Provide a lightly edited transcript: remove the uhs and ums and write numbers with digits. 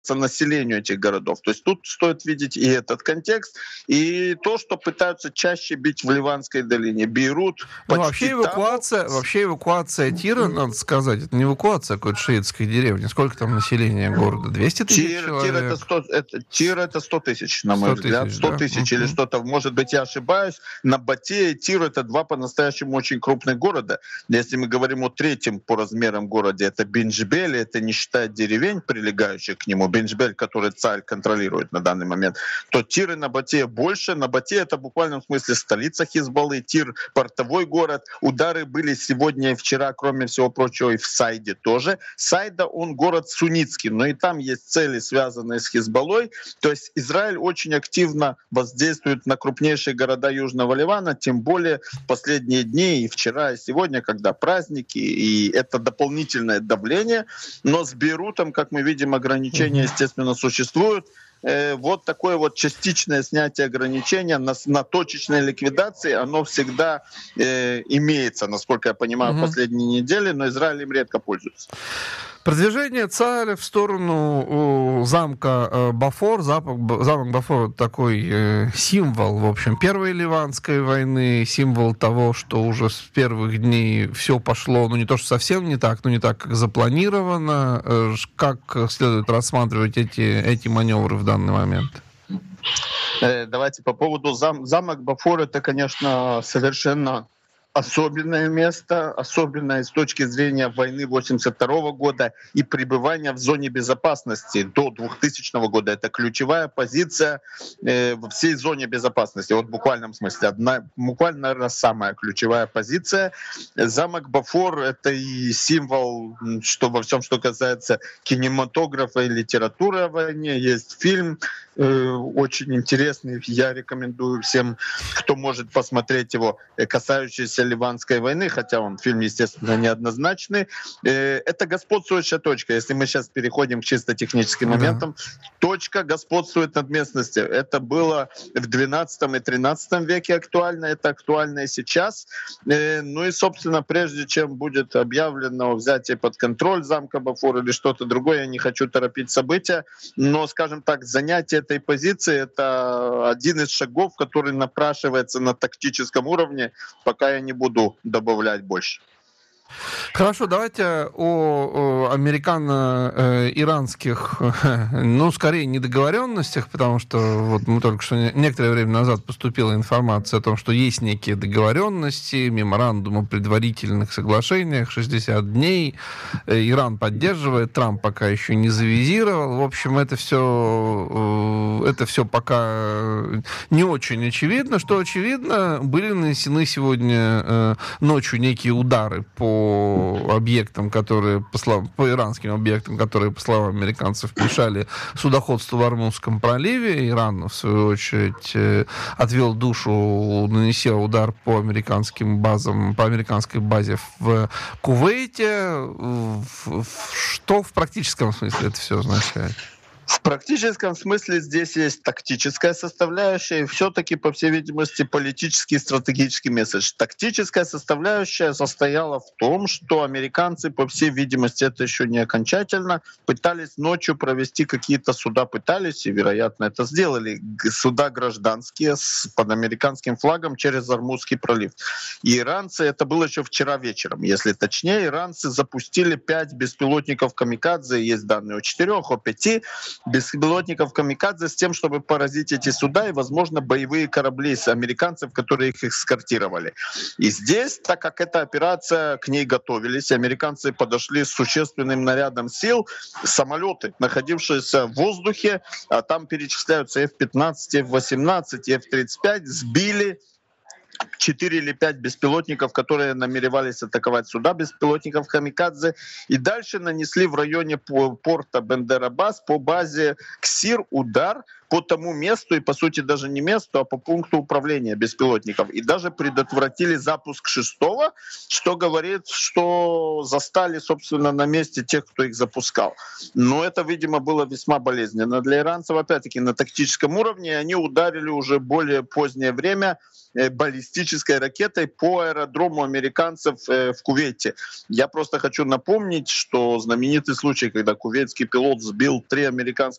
населению этих городов. То есть тут стоит видеть и этот контекст, и то, что пытаются чаще бить в Ливанской долине. Бейрут почти вообще эвакуация Тира, надо сказать, это не эвакуация какой-то шиитской деревни. Сколько там населения города? 200 тысяч человек? Тир это 100 тысяч, на мой взгляд. 100 тысяч или что-то. Может быть, я ошибаюсь. Набатея и Тир — это два по-настоящему очень крупных города. Если мы говорим о третьем по размерам городе, это Бенджбель, это не считая деревень, прилегающих к нему, Бенджбель, который царь контролирует на данный момент, то Тир и Набатея больше. Набатея — это в буквальном смысле столица Хизбаллы, Тир — портовой город. Удары были сегодня и вчера, кроме всего прочего, и в Сайде тоже. Сайда, он город суннитский, но и там есть цели, связанные с Хизбаллой. То есть Израиль очень активно воздействует на крупнейшие города Южного Ливана, тем более в последние дни, и вчера, и сегодня, когда праздники, и это дополнительное давление. Но с Бейрутом, как мы видим, ограничения, естественно, существуют. Вот такое вот частичное снятие ограничения на точечной ликвидации, оно всегда имеется, насколько я понимаю, в последние недели, но Израиль им редко пользуется. Продвижение царя в сторону замка Бафор. Замок Бафор — это такой символ, в общем, Первой Ливанской войны, символ того, что уже с первых дней все пошло, ну не то, что совсем не так, но не так, как запланировано. Как следует рассматривать эти маневры в данный момент? Давайте по поводу замок Бафор. Это, конечно, совершенно особенное место, особенное с точки зрения войны 1982 года и пребывания в зоне безопасности до 2000 года. Это ключевая позиция во всей зоне безопасности. Вот в буквальном смысле. Буквально, наверное, самая ключевая позиция. Замок Бафор — это и символ, что во всем, что касается кинематографа и литературы о войне. Есть фильм очень интересный. Я рекомендую всем, кто может посмотреть его, касающийся Ливанской войны, хотя фильм, естественно, неоднозначный. Это господствующая точка. Если мы сейчас переходим к чисто техническим моментам, точка господствует над местностью. Это было в 12 и 13 веке актуально, это актуально и сейчас. Ну и, собственно, прежде чем будет объявлено взятие под контроль замка Бафор или что-то другое, я не хочу торопить события, но, скажем так, занятие этой позиции — это один из шагов, который напрашивается на тактическом уровне, пока я не буду добавлять больше. Хорошо, давайте о американо-иранских, ну, скорее, недоговоренностях, потому что вот мы только что некоторое время назад поступила информация о том, что есть некие договоренности, меморандум о предварительных соглашениях, 60 дней, Иран поддерживает, Трамп пока еще не завизировал. В общем, это все пока не очень очевидно. Что очевидно, были нанесены сегодня ночью некие удары по объектам, которые, по иранским объектам, которые, по словам американцев, мешали судоходству в Ормузском проливе. Иран, в свою очередь, отвел душу, нанеся удар по американской базе в Кувейте. Что в практическом смысле это все означает? В практическом смысле здесь есть тактическая составляющая и все-таки, по всей видимости, политический и стратегический месседж. Тактическая составляющая состояла в том, что американцы, по всей видимости, это еще не окончательно, пытались ночью провести какие-то суда, и, вероятно, это сделали, суда гражданские под американским флагом через Ормузский пролив. И иранцы, это было еще вчера вечером, если точнее, иранцы запустили 5 беспилотников «Камикадзе», есть данные о 4, о 5, беспилотников «Камикадзе» с тем, чтобы поразить эти суда и, возможно, боевые корабли с американцев, которые их эскортировали. И здесь, так как эта операция, к ней готовились, американцы подошли с существенным нарядом сил, самолеты, находившиеся в воздухе, а там перечисляются F-15, F-18, F-35, сбили 4 или 5 беспилотников, которые намеревались атаковать суда, беспилотников «Камикадзе», и дальше нанесли в районе порта Бендер-Аббас по базе «Ксир» удар по тому месту, и по сути даже не месту, а по пункту управления беспилотников. И даже предотвратили запуск 6-го, что говорит, что застали, собственно, на месте тех, кто их запускал. Но это, видимо, было весьма болезненно для иранцев, опять-таки, на тактическом уровне. И они ударили уже более позднее время баллистической ракетой по аэродрому американцев в Кувейте. Я просто хочу напомнить, что знаменитый случай, когда кувейтский пилот сбил 3 американских